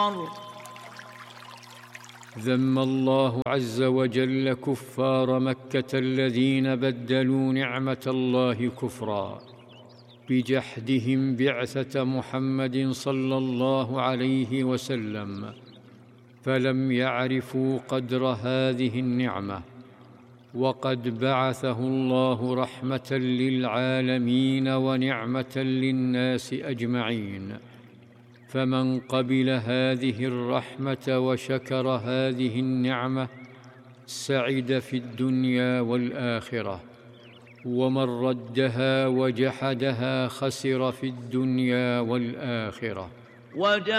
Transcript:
ذم الله عز وجل كفار مكة الذين بدلوا نعمة الله كفرا بجحدهم بعثة محمد صلى الله عليه وسلم، فلم يعرفوا قدر هذه النعمة، وقد بعثه الله رحمة للعالمين ونعمة للناس أجمعين، فمن قبل هذه الرحمة وشكر هذه النعمة سعد في الدنيا والآخرة، ومن ردها وجحدها خسر في الدنيا والآخرة.